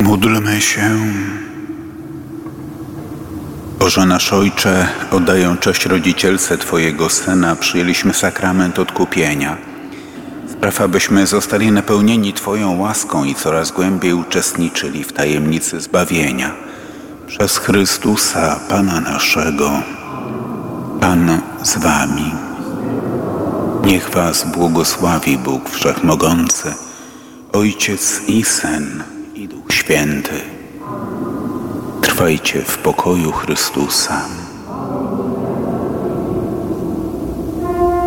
Módlmy się. Boże nasz Ojcze, oddaję cześć rodzicielce Twojego Syna, przyjęliśmy sakrament odkupienia. Spraw, abyśmy zostali napełnieni Twoją łaską i coraz głębiej uczestniczyli w tajemnicy zbawienia. Przez Chrystusa, Pana naszego. Pan z Wami. Niech Was błogosławi Bóg Wszechmogący, Ojciec i Syn, i Duch Święty. Trwajcie w pokoju Chrystusa.